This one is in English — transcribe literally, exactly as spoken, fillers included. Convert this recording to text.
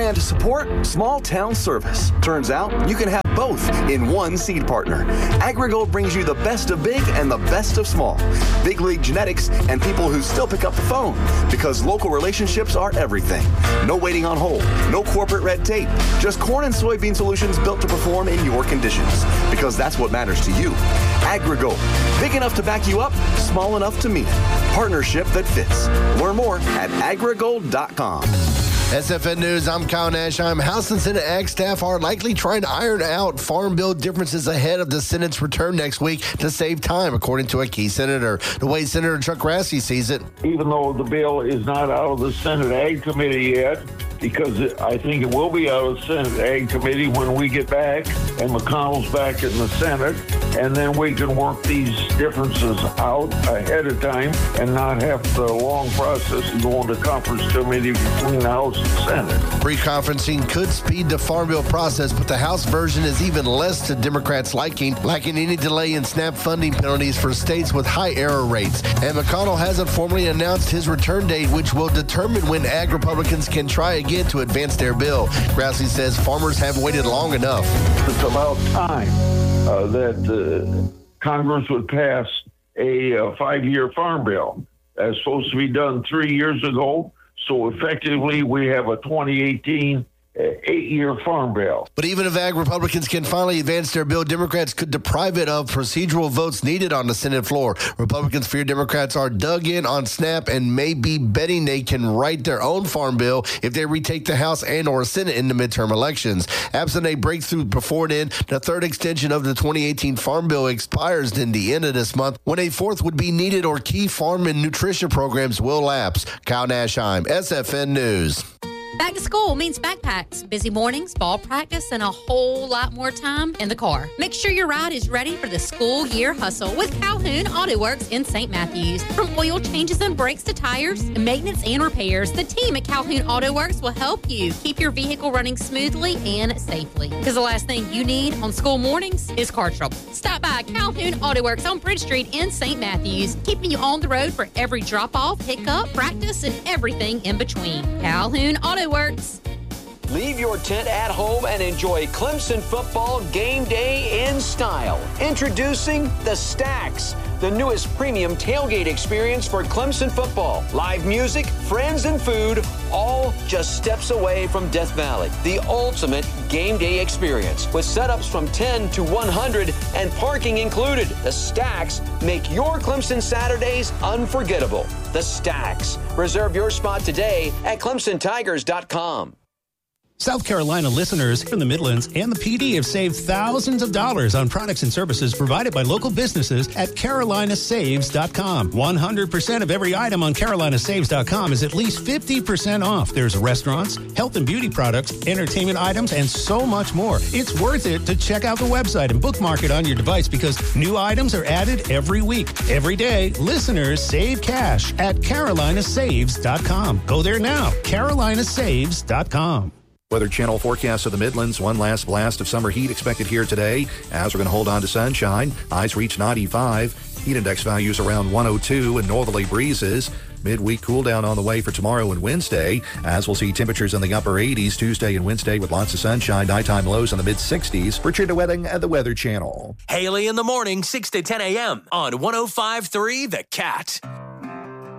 and to support small town service. Turns out you can have both in one seed partner. AgriGold brings you the best of big and the best of small. Big league genetics and people who still pick up the phone, because local relationships are everything. No waiting on hold, no corporate red tape, just corn and soybean solutions built to perform in your conditions, because that's what matters to you. AgriGold, big enough to back you up, small enough to mean it. Partnership that fits. Learn more at agrigold dot com. S F N News, I'm Kyle Nashheim. House and Senate Ag staff are likely trying to iron out Farm Bill differences ahead of the Senate's return next week to save time, according to a key senator. The way Senator Chuck Grassley sees it. Even though the bill is not out of the Senate Ag Committee yet, because it, I think it will be out of the Senate Ag Committee when we get back and McConnell's back in the Senate, and then we can work these differences out ahead of time and not have the long process of going to conference committee between the House and Senate. Pre-conferencing could speed the Farm Bill process, but the House version is even less to Democrats' liking, lacking any delay in SNAP funding penalties for states with high error rates. And McConnell hasn't formally announced his return date, which will determine when Ag Republicans can try again to advance their bill. Grassley says farmers have waited long enough. It's about time uh, that uh, Congress would pass a uh, five-year farm bill. That's supposed to be done three years ago. So effectively, we have a twenty eighteen eight-year farm bill. But even if Ag Republicans can finally advance their bill, Democrats could deprive it of procedural votes needed on the Senate floor. Republicans fear Democrats are dug in on SNAP and may be betting they can write their own farm bill if they retake the House and or Senate in the midterm elections. Absent a breakthrough before then, the third extension of the twenty eighteen farm bill expires in the end of this month, when a fourth would be needed or key farm and nutrition programs will lapse. Kyle Nashheim, S F N News. Back to school means backpacks, busy mornings, ball practice, and a whole lot more time in the car. Make sure your ride is ready for the school year hustle with Calhoun Auto Works in Saint Matthews. From oil changes and brakes to tires, maintenance and repairs, the team at Calhoun Auto Works will help you keep your vehicle running smoothly and safely. Because the last thing you need on school mornings is car trouble. Stop by Calhoun Auto Works on Bridge Street in Saint Matthews, keeping you on the road for every drop-off, pickup, practice, and everything in between. Calhoun Auto Works. Leave your tent at home and enjoy Clemson football game day in style. Introducing the Stacks, the newest premium tailgate experience for Clemson football. Live music, friends, and food, all just steps away from Death Valley. The ultimate game day experience with setups from ten to one hundred and parking included. The Stacks make your Clemson Saturdays unforgettable. The Stacks. Reserve your spot today at clemson tigers dot com. South Carolina listeners from the Midlands and the P D have saved thousands of dollars on products and services provided by local businesses at carolina saves dot com. one hundred percent of every item on carolina saves dot com is at least fifty percent off. There's restaurants, health and beauty products, entertainment items, and so much more. It's worth it to check out the website and bookmark it on your device because new items are added every week. Every day, listeners save cash at carolina saves dot com. Go there now, carolina saves dot com. Weather Channel forecast of the Midlands. One last blast of summer heat expected here today as we're going to hold on to sunshine. Highs reach ninety-five. Heat index values around one oh two and northerly breezes. Midweek cool down on the way for tomorrow and Wednesday, as we'll see temperatures in the upper eighties Tuesday and Wednesday with lots of sunshine. Nighttime lows in the mid sixties. Richard Wedding at the Weather Channel. Haley in the morning, six to ten a.m. on one oh five point three The Cat.